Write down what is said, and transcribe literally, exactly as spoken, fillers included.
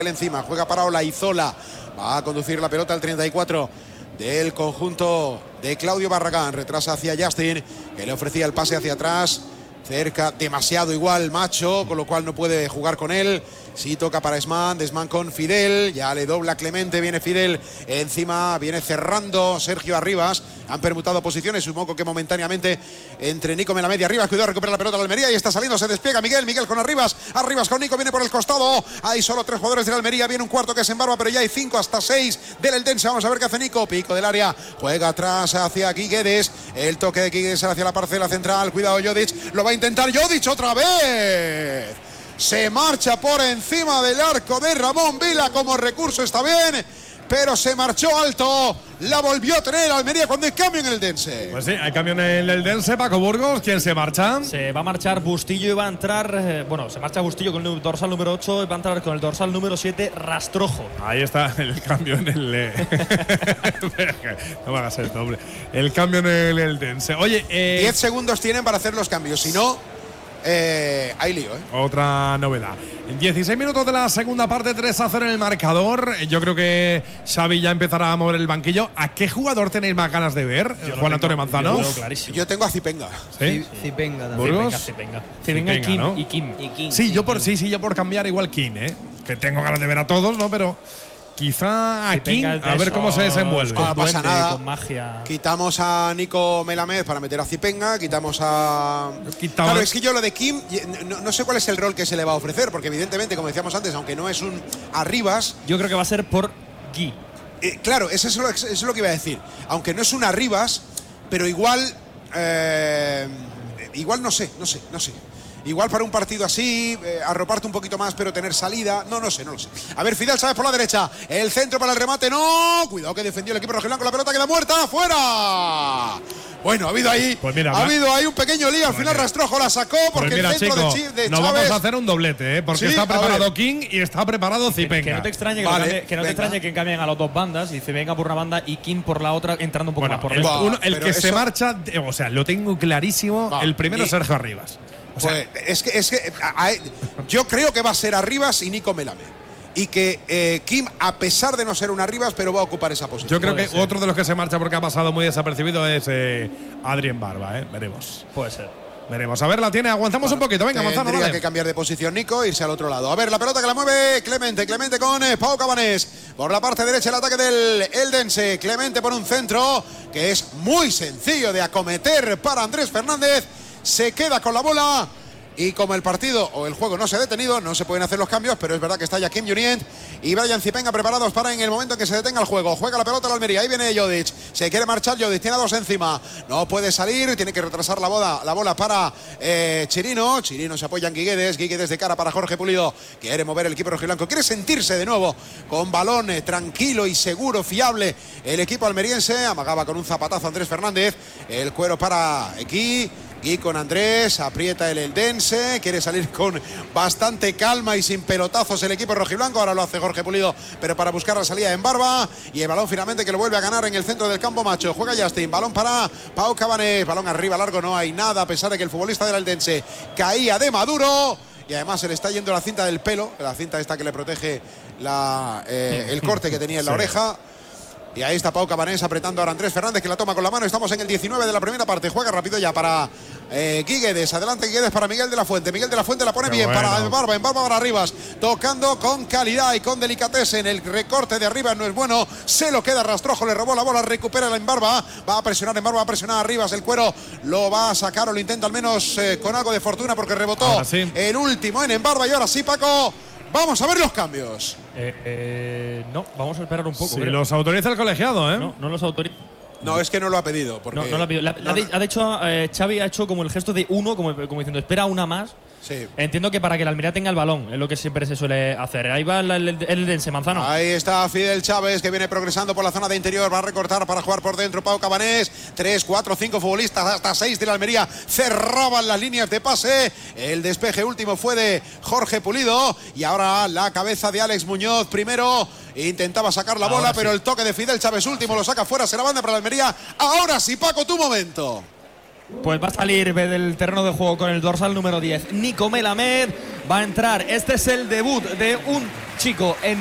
encima, juega para Olaizola, va a conducir la pelota al treinta y cuatro del conjunto de Claudio Barragán, retrasa hacia Justin, que le ofrecía el pase hacia atrás, cerca, demasiado igual Macho, con lo cual no puede jugar con él. Sí toca para Esman, Desman con Fidel, ya le dobla Clemente, viene Fidel encima, viene cerrando Sergio Arribas, han permutado posiciones, supongo que momentáneamente entre Nico Melamed y Arribas, cuidado, recupera la pelota de Almería y está saliendo, se despliega Miguel, Miguel con Arribas, Arribas con Nico, viene por el costado, hay solo tres jugadores de la Almería, viene un cuarto que es en barba, pero ya hay cinco hasta seis del Eldense, vamos a ver qué hace Nico, pico del área, juega atrás hacia Guiguedes, el toque de Guiguedes hacia la parcela central, cuidado Jodic, lo va a intentar Jodic otra vez. Se marcha por encima del arco de Ramón Vila como recurso, está bien, pero se marchó alto. La volvió a tener Almería cuando hay cambio en el Eldense. Pues sí, hay cambio en el Eldense. Paco Burgos, ¿quién se marcha? Se va a marchar Bustillo y va a entrar… Eh, bueno, se marcha Bustillo con el dorsal número ocho y va a entrar con el dorsal número siete, Rastrojo. Ahí está el cambio en el… Eh, no me hagas esto, hombre. El cambio en el Eldense. Oye… Eh, diez segundos tienen para hacer los cambios, si no… Eh, hay lío, ¿eh? Otra novedad. En dieciséis minutos de la segunda parte, tres a cero en el marcador. Yo creo que Xavi ya empezará a mover el banquillo. ¿A qué jugador tenéis más ganas de ver? Yo Juan Antonio tengo, Manzano. Yo, clarísimo. Yo tengo a Zipenga. ¿Sí? Zipenga también. ¿Burgos? Zipenga, Zipenga. Zipenga y Kim, ¿no? y Kim. Y Kim. Sí, yo por, sí, sí, yo por cambiar igual Kim, ¿eh? Que tengo ganas de ver a todos, ¿no? Pero quizá a Kim, a ver cómo se desenvuelve. No pasa duende, nada. Con magia. Quitamos a Nico Melamed para meter a Zipenga, quitamos a… Quitaba. Claro, es que yo lo de Kim, no, no sé cuál es el rol que se le va a ofrecer, porque evidentemente, como decíamos antes, aunque no es un Arribas… Yo creo que va a ser por Gui. Eh, claro, eso es, lo, eso es lo que iba a decir. Aunque no es un Arribas, pero igual… Eh, igual no sé, no sé, no sé. Igual para un partido así, eh, arroparte un poquito más, pero tener salida. No, no sé, no lo sé. A ver, Fidel Sáez por la derecha. El centro para el remate. ¡No! Cuidado que defendió el equipo rojiblanco. La pelota queda muerta. ¡Fuera! Bueno, ha habido ahí. Pues mira, ha habido ahí un pequeño lío. Al final Rastrojo la sacó porque pues mira, el centro chico, de, Chi, de nos Chávez… vamos a hacer un doblete, ¿eh? Porque Sí, está a preparado ver. King y está preparado Zipenga. Que no te extrañe que, Vale, cambie, que, no te venga. extrañe que cambien a las dos bandas y Zipenga por una banda y Kim por la otra, entrando un poco Bueno, más por el, dentro. uno- el pero que eso- se marcha, eh, o sea, lo tengo clarísimo. Va, el primero y- es Sergio Arribas. O sea, Pues, es que, es que a- a- yo creo que va a ser Arribas y Nico Melamed. Y que eh, Kim, a pesar de no ser un Arribas, pero va a ocupar esa posición. yo creo puede que ser. otro de los que se marcha porque ha pasado muy desapercibido es eh, Adrien Barba, ¿eh? Veremos. Puede ser. Veremos. A ver, la tiene. Aguantamos un poquito. Venga, Manzano, Tendría dale. que cambiar de posición Nico, irse al otro lado. A ver, la pelota que la mueve Clemente. Clemente con eh, Pau Cabanés. Por la parte derecha el ataque del Eldense. Clemente por un centro que es muy sencillo de acometer para Andrés Fernández. Se queda con la bola. Y como el partido o el juego no se ha detenido, no se pueden hacer los cambios, pero es verdad que está ya Kim Junient y Brian Zipenga preparados para en el momento en que se detenga el juego. Juega la pelota la Almería, ahí viene Jodic, se quiere marchar Jodic, tiene a dos encima, no puede salir, tiene que retrasar la bola, la bola para eh, Chirino, Chirino se apoya en Guiguedes, Guiguedes de cara para Jorge Pulido, quiere mover el equipo rojiblanco, quiere sentirse de nuevo con balón eh, tranquilo y seguro, fiable el equipo almeriense, amagaba con un zapatazo Andrés Fernández, el cuero para aquí. Y con Andrés, aprieta el Eldense, quiere salir con bastante calma y sin pelotazos el equipo rojiblanco, ahora lo hace Jorge Pulido, pero para buscar la salida en Barba, y el balón finalmente que lo vuelve a ganar en el centro del campo Macho, juega Justin, balón para Pau Cabanés, balón arriba largo, no hay nada, a pesar de que el futbolista del Eldense caía de Maduro, y además se le está yendo la cinta del pelo, la cinta esta que le protege la, eh, el corte que tenía en la Sí. oreja. Y ahí está Pau Cabanés apretando ahora Andrés Fernández que la toma con la mano. Estamos en el diecinueve de la primera parte. Juega rápido ya para eh, Guiguedes. Adelante Guiguedes para Miguel de la Fuente. Miguel de la Fuente la pone Qué bien bueno. para Barba. En Barba para Arribas. Tocando con calidad y con delicatesen. El recorte de Arribas no es bueno. Se lo queda Rastrojo. Le robó la bola. Recupera en Barba. Va a presionar en Barba. Va a presionar a Arribas. El cuero lo va a sacar o lo intenta al menos eh, con algo de fortuna porque rebotó Ahora sí. el último en Barba. Y ahora sí, Paco. Vamos a ver los cambios. Eh, eh, no, vamos a esperar un poco. Si creo. los autoriza el colegiado, ¿eh? No, no los autoriza. No, es que no lo ha pedido. Porque No, no lo ha pedido. La- la- no, ha dicho, eh, Xavi ha hecho como el gesto de uno, como, como diciendo, espera una más. Sí. Entiendo que para que la Almería tenga el balón, es lo que siempre se suele hacer. Ahí va el, el, el Eldense, Manzano. Ahí está Fidel Chávez que viene progresando por la zona de interior. Va a recortar para jugar por dentro Pau Cabanés. Tres, cuatro, cinco futbolistas, hasta seis de la Almería. Cerraban las líneas de pase. El despeje último fue de Jorge Pulido. Y ahora la cabeza de Alex Muñoz. Primero intentaba sacar la Ahora bola, sí. pero el toque de Fidel Chávez último lo saca fuera. Se la banda para la Almería. Ahora sí, Paco, tu momento. Pues va a salir del terreno de juego con el dorsal número diez, Nico Melamed. Va a entrar. Este es el debut de un chico en